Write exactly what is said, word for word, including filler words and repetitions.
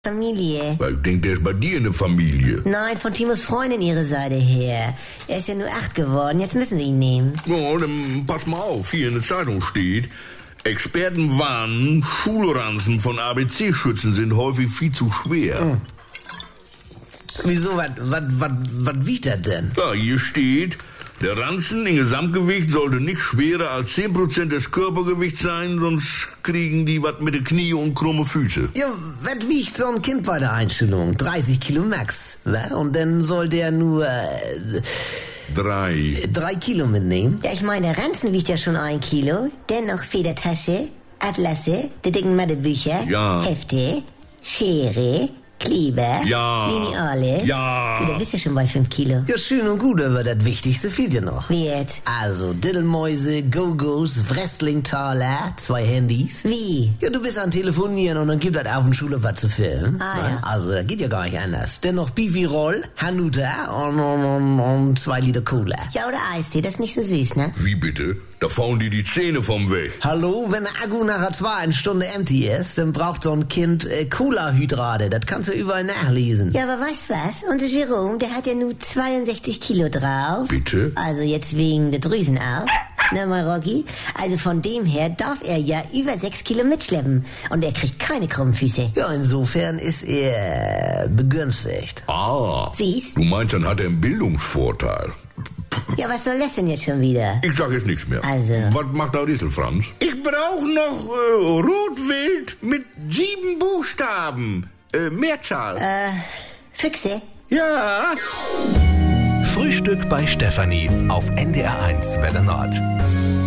Familie. Ich denke, der ist bei dir in der Familie. Nein, von Timos Freundin ihre Seite her. Er ist ja nur acht geworden, jetzt müssen sie ihn nehmen. Ja, dann pass mal auf, hier in der Zeitung steht, Experten warnen, Schulranzen von A B C-Schützen sind häufig viel zu schwer. Hm. Wieso, was wiegt das denn? Ja, hier steht, der Ranzen in Gesamtgewicht sollte nicht schwerer als zehn Prozent des Körpergewichts sein, sonst kriegen die was mit den Knie und krumme Füße. Ja, was wiegt so ein Kind bei der Einstellung? dreißig Kilo max, wa? Und dann soll der nur äh, Drei. drei Kilo mitnehmen. Ja, ich meine, der Ranzen wiegt ja schon ein Kilo. Dennoch Federtasche, Atlasse, die dicken Mathebücher, Ja. Hefte, Schere, Kleber, Ja. Lineale. Ja. Du, du bist ja schon bei fünf Kilo. Ja, schön und gut, aber das Wichtigste fehlt ja noch. Wie jetzt? Also, Diddelmäuse, Go-Go's, Wrestlingtaler, zwei Handys. Wie? Ja, du bist am Telefonieren und dann gibt das auf der Schule was zu filmen. Ah, Ne? ja. Also, das geht ja gar nicht anders. Dennoch Bifi Roll, Hanuta und, und, und, und zwei Liter Cola. Ja, oder Eistee, das ist nicht so süß, ne? Wie bitte? Da fahren die die Zähne vom Weg. Hallo, wenn der Akku nachher zwei eine Stunde empty ist, dann braucht so ein Kind äh, Cola-Hydrate. Das kannst du überall nachlesen. Ja, aber weißt du was? Unser Jerome, der hat ja nur zweiundsechzig Kilo drauf. Bitte? Also jetzt wegen der Drüsen auch. Na mal, Rocky. Also von dem her darf er ja über sechs Kilo mitschleppen. Und er kriegt keine krummen Füße. Ja, insofern ist er begünstigt. Ah. Siehst? Du meinst, dann hat er einen Bildungsvorteil. Ja, was soll das denn jetzt schon wieder? Ich sag jetzt nichts mehr. Also. Was macht da Riesel, Franz? Ich brauche noch äh, Rotwild mit sieben Buchstaben. Äh, Mehrzahl. Äh, Füchse? Ja. Frühstück bei Stefanie auf N D R eins Welle Nord.